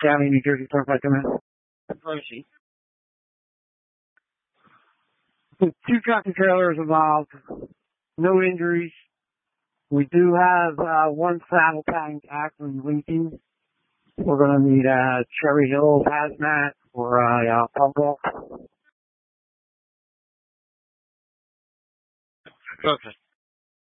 County, New Jersey, Turnpike, come in. Approaching. With 2 tractor trailers involved, no injuries. We do have 1 saddle tank actually leaking. We're going to need a Cherry Hill hazmat or a pump off. Okay.